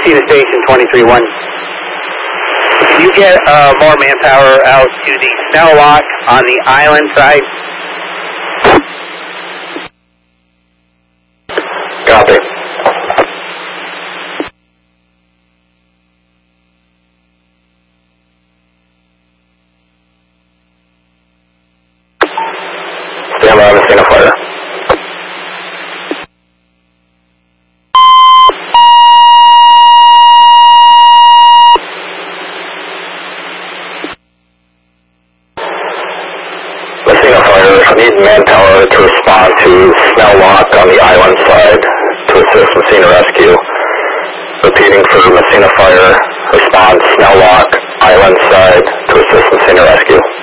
Messina Station 23-1. Can you get more manpower out to the Snell Lock on the island side? Copy. Stand by, Messina Fire. Messina Fire, I need manpower to respond to Snell Lock on the island side to assist Messina Rescue. Repeating for Messina Fire, respond Snell Lock, island side to assist Messina Rescue.